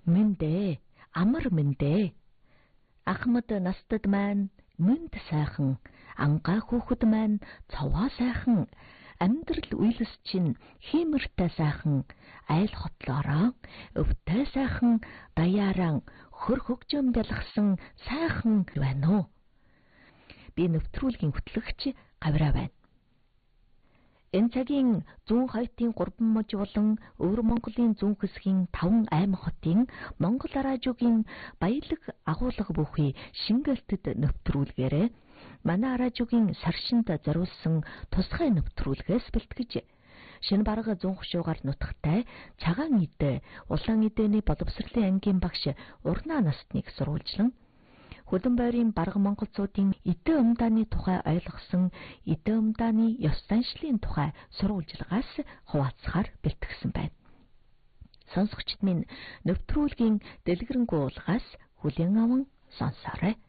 Мэндэ, амар мэндэ. Ахмад настад маань мэнд сайхан, ангаа хүүхэд маань цовоо сайхан, амьдрал үйлс чинь хиймэртэй сайхан, айл хотлоороо өвтэй сайхан, даяаран хөр хөгжөм бялгсан сайхан байна уу? Би нэвтрүүлгийн хөтлөгч Гавраа байна. Энэ цагийн зүүн хойдын 3 муж болон өвөр Монголын зүүн хэсгийн 5 аймаг хотын Монгол араажуугийн баялаг агуулга бүхий шингээлтэд нэвтрүүлгээрээ манай араажуугийн саршинд зориулсан тусгай нэвтрүүлгээс бэлтгэж шинэ бараг зүүн хушуугаар нутагтай цагаан идэ улаан идэний боловсролын ангийн багш Урнаа настныг сурвалжлан Хөлөн бойрын бараг монголчуудын идэ умдааны тухай ойлгосон идэ умдааны ёс заншлын тухай сурвалжлагаас хуваалцахаар бэлтгэсэн байна. Сонсогчид минь нэвтрүүлгийн дэлгэрэнгүй уулгаас хүлээн аван сонсоорой.